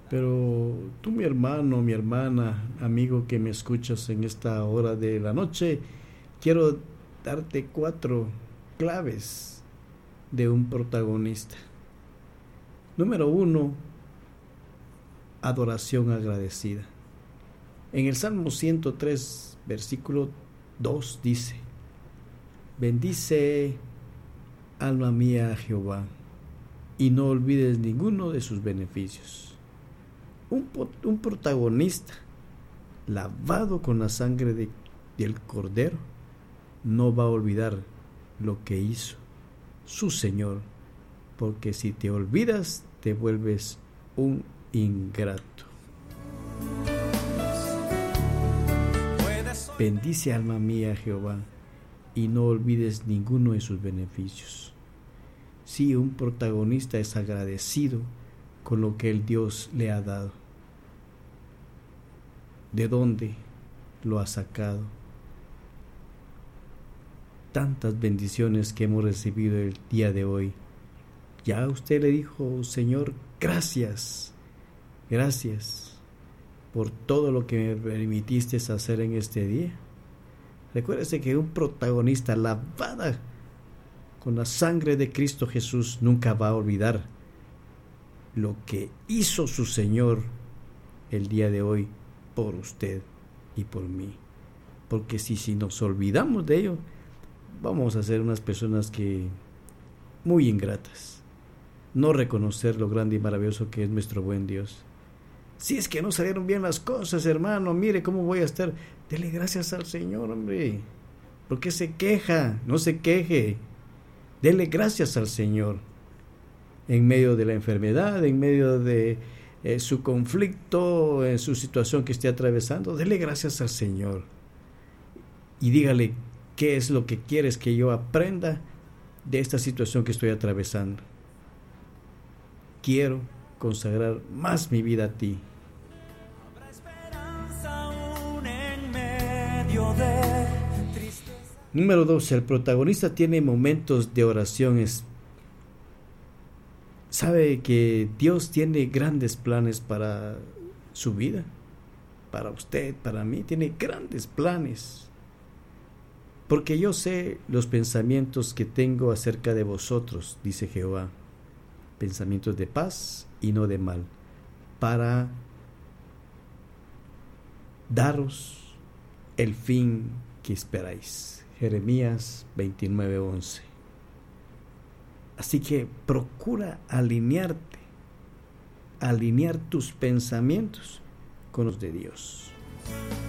Pero tú, mi hermano, mi hermana, amigo que me escuchas en esta hora de la noche, quiero darte 4 claves de un protagonista. Número 1, adoración agradecida. En el Salmo 103, versículo 2 dice: bendice, alma mía, a Jehová, y no olvides ninguno de sus beneficios. Un protagonista lavado con la sangre del Cordero no va a olvidar lo que hizo su Señor, porque si te olvidas te vuelves un ingrato. Bendice, alma mía, a Jehová, y no olvides ninguno de sus beneficios. Sí, un protagonista es agradecido con lo que el Dios le ha dado. ¿De dónde lo ha sacado? Tantas bendiciones que hemos recibido el día de hoy. Ya usted le dijo: Señor, gracias, gracias por todo lo que me permitiste hacer en este día. Recuérdese que un protagonista lavada con la sangre de Cristo Jesús nunca va a olvidar lo que hizo su Señor el día de hoy por usted y por mí. Porque si nos olvidamos de ello, vamos a ser unas personas que muy ingratas. No reconocer lo grande y maravilloso que es nuestro buen Dios. Si es que no salieron bien las cosas, hermano, mire cómo voy a estar. Dele gracias al Señor, hombre. ¿Por qué se queja? No se queje. Dele gracias al Señor. En medio de la enfermedad, en medio de su conflicto, en su situación que esté atravesando, dele gracias al Señor. Y dígale: ¿qué es lo que quieres que yo aprenda de esta situación que estoy atravesando? Quiero consagrar más mi vida a ti. Número 2. El protagonista tiene momentos de oración. Sabe que Dios tiene grandes planes para su vida, para usted, para mí. Tiene grandes planes. Porque yo sé los pensamientos que tengo acerca de vosotros, dice Jehová. Pensamientos de paz y no de mal, para daros el fin que esperáis. Jeremías 29:11. Así que procura alinear tus pensamientos con los de Dios.